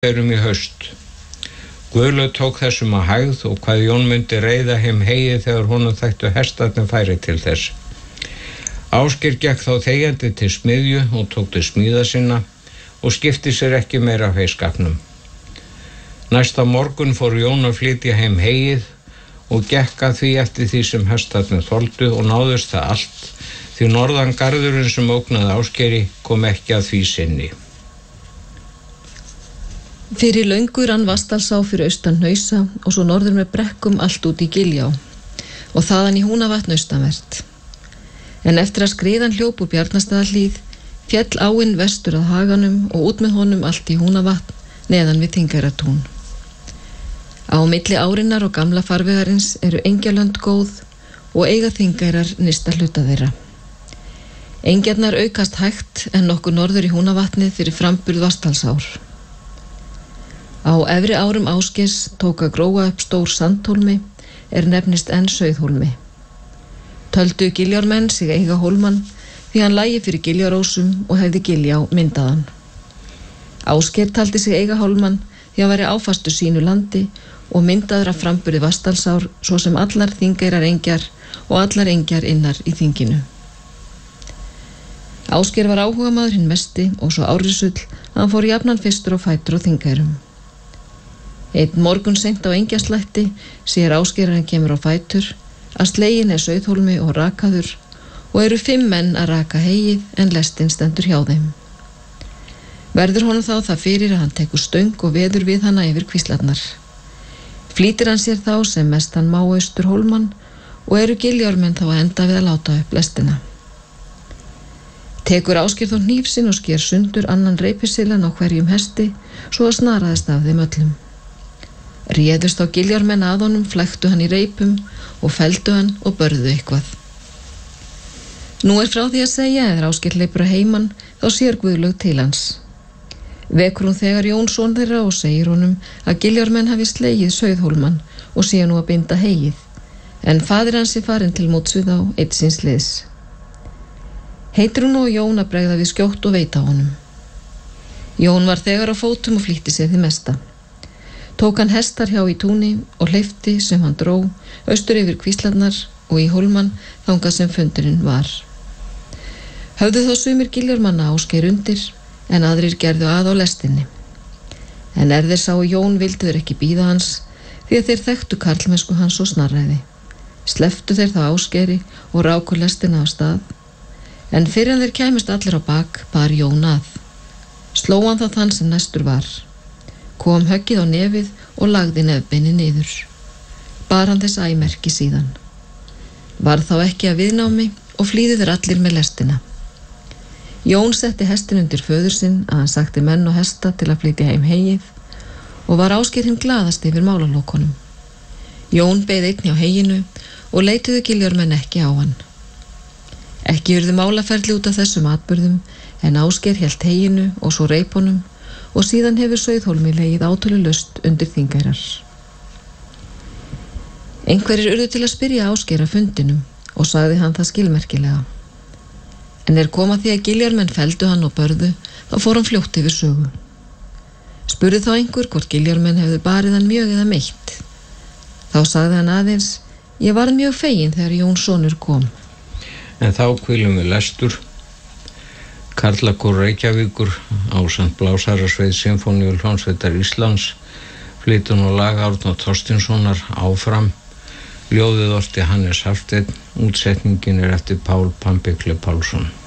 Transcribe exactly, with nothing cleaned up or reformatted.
erum í haust. Guðlaug tók þessum að hægð og hvað Jón myndi reiða heim heyið þegar honum þættu hestarnir færi til þess. Ásgeir gekk þá þegjandi til smiðju og tók til smíða sinna og skipti sér ekki meira af heyskapnum. Næsta morgun fór Jón að flytja heim heyið og gekk að því eftir því sem hestarnir þoldu og náðust það allt, því norðan garðurinn sem ógnaði Ásgeiri kom ekki að því sinni. Fyrir löngu rann Vatnsdalsá fyrir austan Hnausa og svo norður með brekkum allt út í Giljá og þaðan í Húnavatn austanvert. En eftir að skriðan hljóp úr Bjarnastaðahlíð féll áin vestur að haganum og út með honum allt í Húnavatn neðan við Þingeyratún. Á milli árinnar og gamla farvegarins eru Engjalönd góð og eiga Þingeyrar nyrsta hluta þeirra. Engjarnar aukast hægt en nokkuð norður í Húnavatnið fyrir framburð Vatnsdalsár. Á efri árum Ásgeirs tók að gróa upp stór sandhólmi er nefnist enn Sauðhólmi. Töldu Giljármenn sig eiga hólman því hann lægi fyrir Giljarósum og hefði Giljá myndaðan. Ásgeir taldi sig eiga hólman því hann væri áfastu sínu landi og myndaður af framburði Vatnsdalsár svo sem allar Þingeyrar engjar og allar engjar innar í þinginu. Ásgeir var áhugamaður hinn mesti og svo árrisull að hann fór jafnan fyrstur á fætur á Þingeyrum. Einn morgun seint á engjaslætti sér Ásgeir að hann kemur á fætur að sleginn er Sauðhólmi og rakaður og eru fimm menn að raka heyið en lestin stendur hjá þeim. Verður honum þá það fyrir að hann tekur stöng og veður við hana yfir kvíslarnar. Flýtir hann sér þá sem mest hann má austur hólman og eru Giljármenn þá að enda við að láta upp lestina. Tekur Ásgeir þó hníf sinn og sker sundur annan reipisillan á hverjum hesti svo að snaraðist af þeim öllum. Réðust á Giljármenn að honum, flæktu hann í reipum og felldu hann og börðu eitthvað. Nú er frá því að segja eða Ásgeir hleypur að heiman þá sér Guðlaug til hans. Vekur hún þegar Jón son þeirra og segir honum að Giljármenn hafi slegið Sauðhólman og sé nú að binda heyið, en faðir hans er farin til móts við á einn síns liðs. Heitir hún og Jón að bregða við skjótt og veita honum. Jón var þegar á fótum og flýtti sér því mesta. Tók hann hestar hjá í túni og hleypti sem hann dró austur yfir kvíslarnar og í hólman þangað sem fundurinn var. Höfðu þó sumir Giljármanna Ásgeir undir en aðrir gerðu að á lestinni. En er þeir sáu Jón vildu þeir ekki bíða hans því að þeir þekktu karlmennsku hans og snarræði. Sleftu þeir þá Ásgeiri og ráku lestina á stað, en fyrir en þeir kæmust allir á bak bar Jón að. Sló hann þá þann sem næstur var. Kom höggið á nefið og lagði nefbeini niður. Bar hann þess æmerki síðan. Var þá ekki að viðnámi og flýðu þeir allir með lestina. Jón setti hestin undir föður sinn að hann sagti menn og hesta til að flytja heim heyið og var Ásgeir hinn glaðast yfir málalókunum. Jón beið einn hjá heyinu og leituðu Giljármenn ekki á hann. Ekki urðu málaferli út af þessum atburðum en Ásgeir hélt heyinu og svo reipunum og síðan hefur Sauðhólmi legið átölulaust undir Þingeyrar. Einhverjir urðu til að spyrja Ásgeir af fundinum og sagði hann það skilmerkilega. En er kom að því að Giljármenn felldu hann og börðu, þá fór hann fljótt yfir sögu. Spurði þá einhver hvort Giljármenn hefðu barið hann mjög eða meitt. Þá sagði hann aðeins, ég varð mjög fegin þegar Jón sonur kom. En þá hvílum við lestur. Karlakór Reykjavíkur ásamt blásarasveið Sinfóníuhljómsveitar Íslands flytur nú lag Árna Thorsteinssonar Áfram. Ljóðið orti Hannes Hafsteinn, útsetningin er eftir Pál Pambikle Pálsson.